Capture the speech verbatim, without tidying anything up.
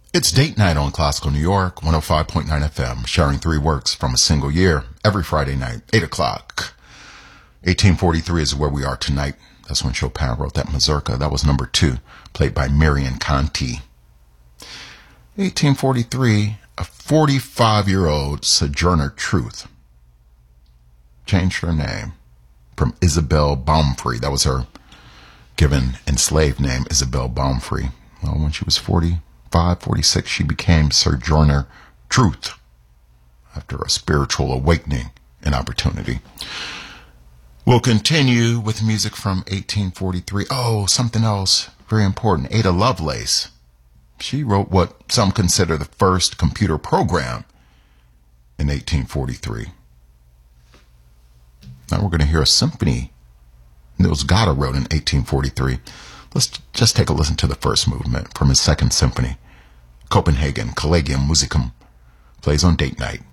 It's date night on Classical New York, one oh five point nine F M, sharing three works from a single year every Friday night, eight o'clock. eighteen forty-three is where we are tonight. That's when Chopin wrote that mazurka. That was number two, played by Marion Conti. eighteen forty-three, a forty-five-year-old Sojourner Truth changed her name from Isabel Baumfree. That was her given enslaved name, Isabel Baumfree. Well, when she was forty-five, forty-six, she became Sojourner Truth after a spiritual awakening and opportunity. We'll continue with music from eighteen forty-three. Oh, something else very important. Ada Lovelace. She wrote what some consider the first computer program in eighteen forty-three. Now we're going to hear a symphony Niels Gade wrote in eighteen forty-three. Let's just take a listen to the first movement from his second symphony. Copenhagen Collegium Musicum plays on date night.